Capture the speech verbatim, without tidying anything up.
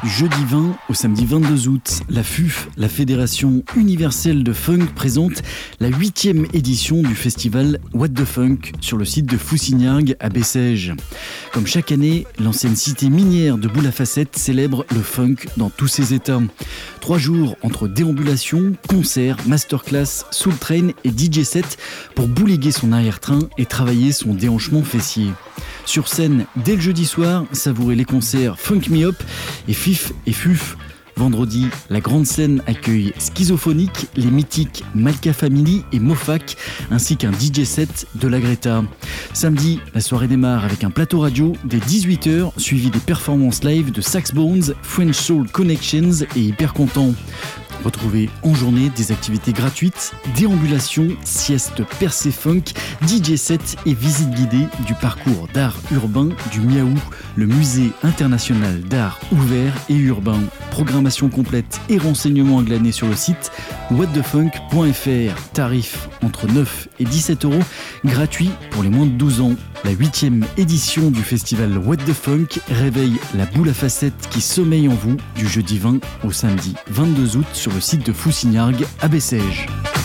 Du jeudi vingt au samedi vingt-deux août, la F U F, la Fédération universelle de funk, présente la huitième édition du festival What the Funk sur le site de Foussignargues à Bessèges. Comme chaque année, l'ancienne cité minière de Boule-à-Facettes célèbre le funk dans tous ses états. Trois jours entre déambulations, concerts, masterclass, soul train et D J set pour bouléguer son arrière-train et travailler son déhanchement fessier. Sur scène, dès le jeudi soir, savourez les concerts Funk Me Up et Fif et Fuf. Vendredi, la grande scène accueille Schizophonique, les mythiques Malka Family et Mofac, ainsi qu'un D J set de la Greta. Samedi, la soirée démarre avec un plateau radio dès dix-huit heures, suivi des performances live de Sax Bones, French Soul Connections et Hyper Content. Retrouvez en journée des activités gratuites, déambulations, siestes percées funk, D J set et visites guidées du parcours d'art urbain du Miaou, le musée international d'art ouvert et urbain. Programmation complète et renseignements à glaner sur le site what the funk point f r. Tarif entre neuf et dix-sept euros, gratuit pour les moins de douze ans. La huitième édition du festival What the Funk réveille la boule à facettes qui sommeille en vous du jeudi vingt au samedi vingt-deux août sur le site de Foussignargues à Bessèges.